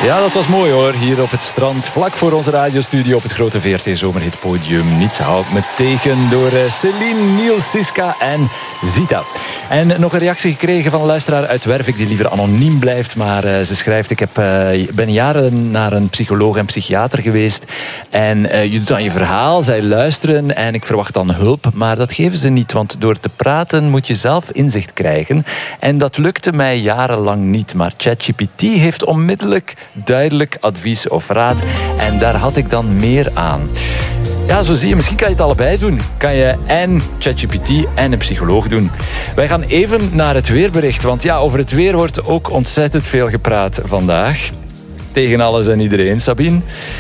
Ja, dat was mooi hoor. Hier op het strand, vlak voor onze radiostudio op het grote VRT Zomerhitpodium. Niets houdt me tegen door Céline, Niels, Siska en Zita. En nog een reactie gekregen van een luisteraar uit Wervik die liever anoniem blijft. Maar ze schrijft, ik ben jaren naar een psycholoog en psychiater geweest. En je doet dan je verhaal, zij luisteren en ik verwacht dan hulp. Maar dat geven ze niet, want door te praten moet je zelf inzicht krijgen. En dat lukte mij jarenlang niet. Maar ChatGPT heeft onmiddellijk duidelijk advies of raad. En daar had ik dan meer aan. Ja, zo zie je, misschien kan je het allebei doen. Kan je en ChatGPT en een psycholoog doen. Wij gaan even naar het weerbericht. Want ja, over het weer wordt ook ontzettend veel gepraat vandaag. Tegen alles en iedereen, Sabine.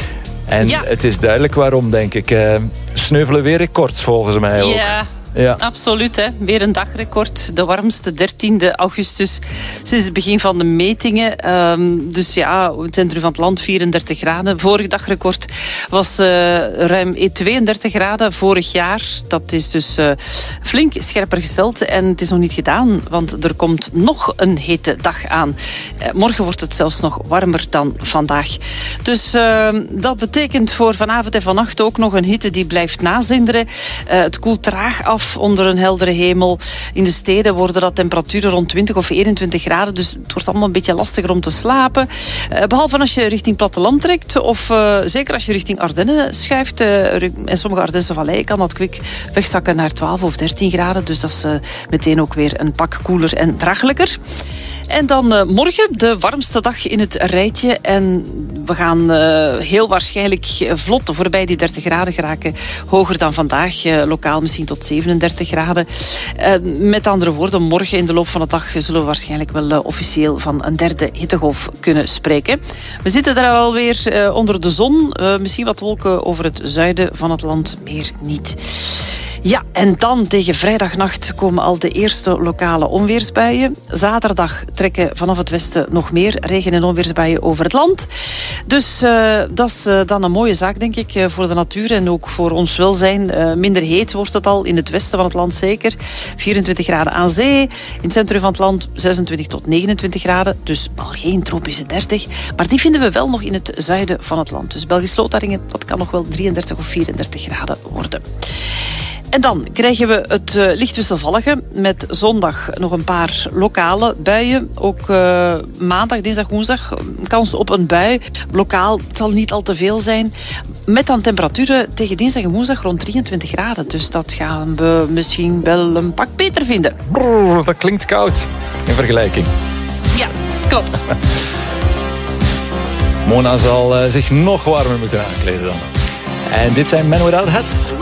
En het is duidelijk waarom, denk ik. Sneuvelen weer records volgens mij ook. Ja, absoluut. Hè. Weer een dagrecord. De warmste 13e augustus sinds het begin van de metingen. Dus ja, het centrum van het land 34 graden. Vorig dagrecord was ruim 32 graden vorig jaar. Dat is dus flink scherper gesteld. En het is nog niet gedaan, want er komt nog een hete dag aan. Morgen wordt het zelfs nog warmer dan vandaag. Dus dat betekent voor vanavond en vannacht ook nog een hitte die blijft nazinderen. Het koelt traag af onder een heldere hemel. In de steden worden dat temperaturen rond 20 of 21 graden. Dus het wordt allemaal een beetje lastiger om te slapen. Behalve als je richting platteland trekt. Of zeker als je richting Ardennen schuift. In sommige Ardense valleien kan dat kwik wegzakken naar 12 of 13 graden. Dus dat is meteen ook weer een pak koeler en draaglijker. En dan morgen de warmste dag in het rijtje. En we gaan heel waarschijnlijk vlot voorbij die 30 graden geraken. Hoger dan vandaag. Lokaal misschien tot 37 graden. Met andere woorden, morgen in de loop van de dag zullen we waarschijnlijk wel officieel van een derde hittegolf kunnen spreken. We zitten daar alweer onder de zon. Misschien wat wolken over het zuiden van het land, meer niet. Ja, en dan tegen vrijdagnacht komen al de eerste lokale onweersbuien. Zaterdag trekken vanaf het westen nog meer regen- en onweersbuien over het land. Dus dat is dan een mooie zaak, denk ik, voor de natuur en ook voor ons welzijn. Minder heet wordt het al in het westen van het land zeker. 24 graden aan zee. In het centrum van het land 26 tot 29 graden. Dus al geen tropische 30. Maar die vinden we wel nog in het zuiden van het land. Dus Belgisch-Lotharingen, dat kan nog wel 33 of 34 graden worden. En dan krijgen we het licht wisselvallige met zondag nog een paar lokale buien. Ook maandag, dinsdag, woensdag kans op een bui. Lokaal, het zal niet al te veel zijn. Met dan temperaturen tegen dinsdag en woensdag rond 23 graden. Dus dat gaan we misschien wel een pak beter vinden. Brrr, dat klinkt koud in vergelijking. Ja, klopt. Mona zal zich nog warmer moeten aankleden dan. En dit zijn Men Without Hats.